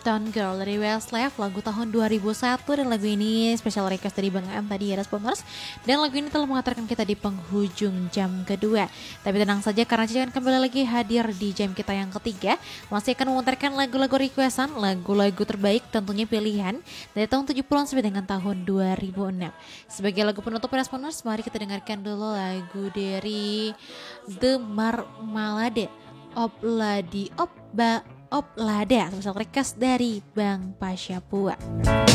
Uptown Girl dari Westlife, lagu tahun 2001, dan lagu ini special request dari Bang M tadi ya responders. Dan lagu ini telah mengantarkan kita di penghujung jam kedua. Tapi tenang saja karena Cici akan kembali lagi hadir di jam kita yang ketiga. Masih akan memutarkan lagu-lagu requestan, lagu-lagu terbaik tentunya pilihan dari tahun 70-an sampai dengan tahun 2006. Sebagai lagu penutup responders, mari kita dengarkan dulu lagu dari The Marmalade, Obladi Oblada, special request dari Bang Pasha Pua.